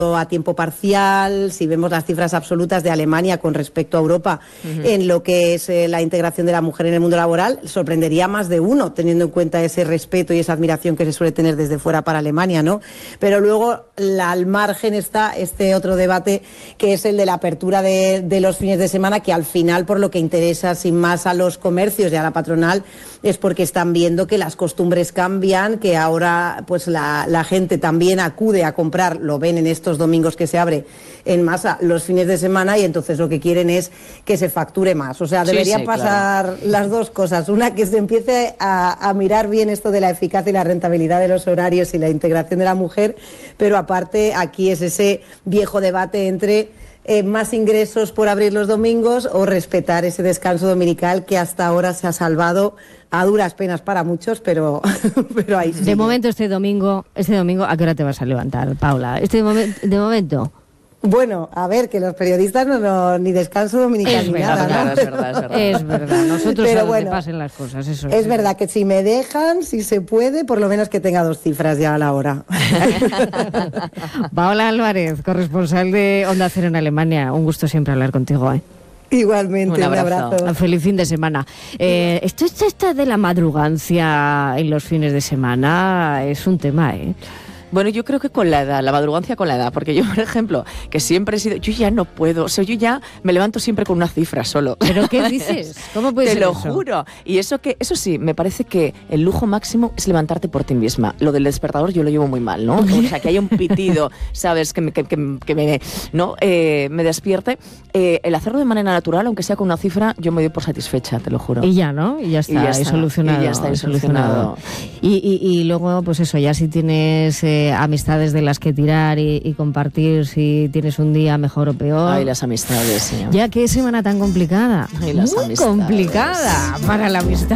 a tiempo parcial, si vemos las cifras absolutas de Alemania con respecto a Europa en lo que es la integración de la mujer en el mundo laboral, sorprendería más de uno, teniendo en cuenta ese respeto y esa admiración que se suele tener desde fuera para Alemania, ¿no? Pero luego al margen está este otro debate que es el de la apertura de los fines de semana, que al final, por lo que interesa sin más a los comercios y a la patronal, es porque están viendo que las costumbres cambian, que ahora pues la gente también acude a comprar, lo ven en estos domingos que se abre en masa los fines de semana, y entonces lo que quieren es que se facture más. O sea, deberían pasar las dos cosas. Una, que se empiece a mirar bien esto de la eficacia y la rentabilidad de los horarios y la integración de la mujer, pero aparte aquí es ese viejo debate entre más ingresos por abrir los domingos o respetar ese descanso dominical que hasta ahora se ha salvado a duras penas para muchos, pero ahí sí. De momento este domingo, ¿a qué hora te vas a levantar, Paula? De momento. Bueno, a ver, que los periodistas ni descanso dominical ni nada, ¿no? Es verdad. Nosotros pero a bueno, donde pasen las cosas, eso es verdad que si me dejan, si se puede, por lo menos que tenga 2 cifras ya a la hora. Paola Álvarez, corresponsal de Onda Cero en Alemania. Un gusto siempre hablar contigo, ¿eh? Igualmente, un abrazo. Un feliz fin de semana. Esto de la madrugancia en los fines de semana es un tema, ¿eh? Bueno, yo creo que con la edad, la madrugancia con la edad, porque yo, por ejemplo, que siempre he sido, yo ya no puedo, o sea, yo ya me levanto siempre con una cifra solo. ¿Pero qué dices? ¿Cómo puede ser eso? Te lo juro. Y eso sí, me parece que el lujo máximo es levantarte por ti misma. Lo del despertador yo lo llevo muy mal, ¿no? O sea, que haya un pitido, ¿sabes? Que me despierte. El hacerlo de manera natural, aunque sea con una cifra, yo me doy por satisfecha, te lo juro. Y ya, ¿no? Y ya está, solucionado. Y ya está solucionado. Y luego, pues eso, ya si tienes amistades de las que tirar y compartir, si tienes un día mejor o peor. Ay, las amistades, sí. Ya, qué semana tan complicada. Ay, las muy amistades. Complicada para la amistad.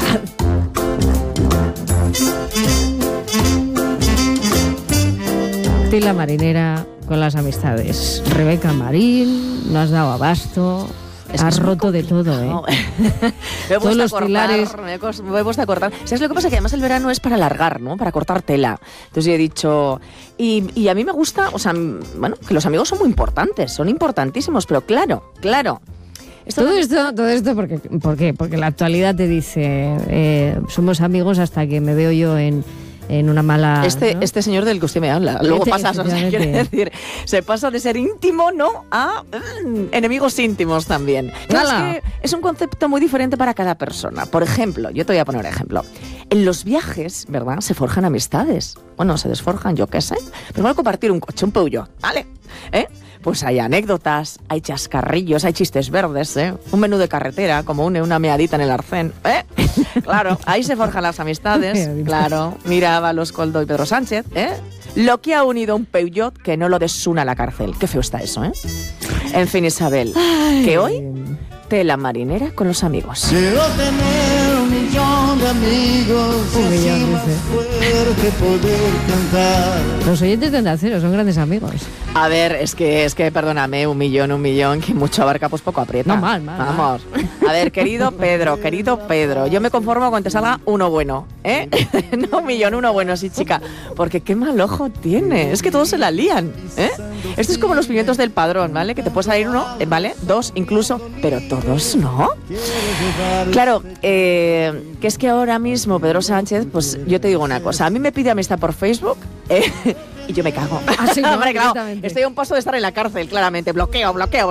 Tela marinera con las amistades. Rebeca Marín, no has dado abasto. Has roto de todo, ¿eh? Me he puesto a cortar. ¿Sabes lo que pasa? Que además el verano es para alargar, ¿no? Para cortar tela. Entonces yo he dicho... Y a mí me gusta, o sea, bueno, que los amigos son muy importantes, son importantísimos, pero claro. Todo esto, ¿por qué? Porque la actualidad te dice, somos amigos hasta que me veo yo en una mala... ¿no? Este señor del que usted me habla, luego pasas, o sea, quiere decir, se pasa de ser íntimo, ¿no?, a enemigos íntimos también. Es que es un concepto muy diferente para cada persona. Por ejemplo, yo te voy a poner un ejemplo. En los viajes, ¿verdad?, se forjan amistades. Bueno, se desforjan, yo qué sé. Pero van a compartir un coche, un Peugeot, ¿vale? Pues hay anécdotas, hay chascarrillos, hay chistes verdes, un menú de carretera, como una meadita en el arcén, Claro, ahí se forjan las amistades, claro. Mira, Ábalos, Koldo y Pedro Sánchez, Lo que ha unido un Peugeot que no lo desuna a la cárcel. Qué feo está eso, En fin, Isabel, que hoy tela marinera con los amigos. Quiero tener 1.000.000 de amigos y así más fuerte poder cantar. Los oyentes de Onda Cero son grandes amigos. A ver, es que perdóname, 1.000.000, que mucho abarca, pues poco aprieta. No, mal. Vamos. A ver, querido Pedro, yo me conformo con que te salga uno bueno, No 1.000.000, uno bueno, sí, chica. Porque qué mal ojo tiene, es que todos se la lían, Esto es como los pimientos del Padrón, ¿vale? Que te puede salir uno, ¿vale? 2 incluso, pero todos no. Claro, que es que ahora mismo Pedro Sánchez, pues yo te digo una cosa, a mí me pide amistad por Facebook, y yo me cago. Así no, hombre, claro, estoy a un paso de estar en la cárcel, claramente. Bloquear.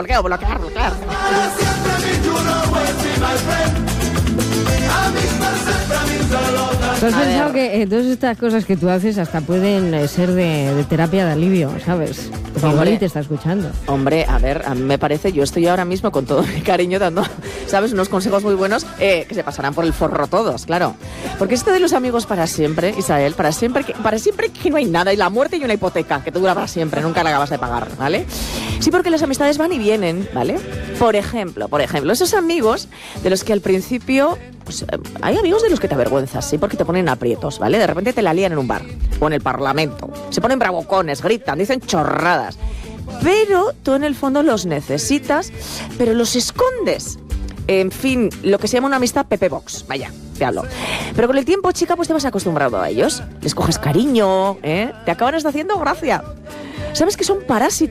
¿Tú has pensado que todas estas cosas que tú haces hasta pueden ser de terapia de alivio, ¿sabes? Porque igual y te está escuchando. Hombre, a ver, a mí me parece, yo estoy ahora mismo con todo mi cariño dando, ¿sabes? Unos consejos muy buenos que se pasarán por el forro todos, claro. Porque esto de los amigos para siempre, Isabel, para siempre que no hay nada, y la muerte y una hipoteca que te dura para siempre, nunca la acabas de pagar, ¿vale? Sí, porque las amistades van y vienen, ¿vale? Por ejemplo, esos amigos de los que al principio... Pues hay amigos de los que te avergüenzas, sí, porque te ponen aprietos, ¿vale? De repente te la lían en un bar o en el Parlamento. Se ponen bravucones, gritan, dicen chorradas. Pero tú en el fondo los necesitas, pero los escondes. En fin, lo que se llama una amistad Pepe Box, vaya, te hablo. Pero con el tiempo, chica, pues te vas acostumbrado a ellos. Les coges cariño, te acaban haciendo gracia. ¿Sabes que son parásitos?